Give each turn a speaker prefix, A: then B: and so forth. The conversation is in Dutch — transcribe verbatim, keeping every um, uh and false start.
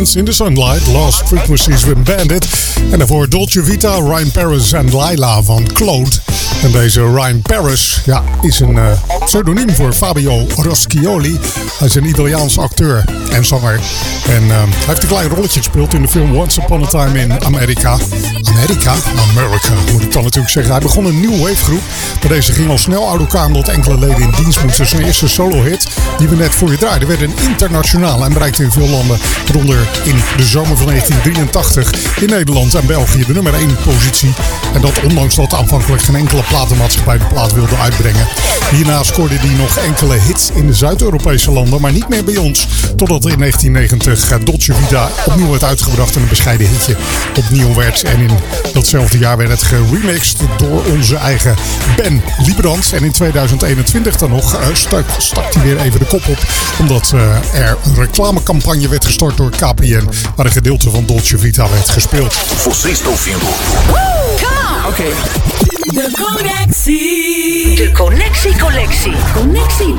A: Dance in the Sunlight, Lost Frequencies with Bandit. En daarvoor Dolce Vita, Ryan Paris en Laila van Claude. En deze Ryan Paris ja, is een uh, pseudoniem voor Fabio Roscioli. Hij is een Italiaans acteur en zanger. En uh, hij heeft een klein rolletje gespeeld in de film Once Upon a Time in America. Amerika? America, moet ik dan natuurlijk zeggen. Hij begon een new wave groep. Maar deze ging al snel uit elkaar omdat enkele leden in dienst moesten. Zijn eerste solo-hit, die we net voor je draaiden, werd een internationaal en bereikte in veel landen. Waaronder in de zomer van negentien drieëntachtig in Nederland en België de nummer één positie. En dat ondanks dat aanvankelijk geen enkele platenmaatschappij de plaat wilde uitbrengen. Hierna scoorde hij nog enkele hits in de Zuid-Europese landen, maar niet meer bij ons. Totdat in negentien negentig Dolce Vita opnieuw werd uitgebracht en een bescheiden hitje opnieuw werd. En in datzelfde jaar werd het geremixed door onze eigen Ben Liebrand. En in tweeduizend eenentwintig dan nog uh, stak, stak hij weer even de kop op. Omdat uh, er een reclamecampagne werd gestart door K P N. Waar een gedeelte van Dolce Vita werd gespeeld.
B: Você está ouvindo.
C: Come on!
D: Oké.
C: De Connectie.
D: De Connectie Collectie.
C: Connectie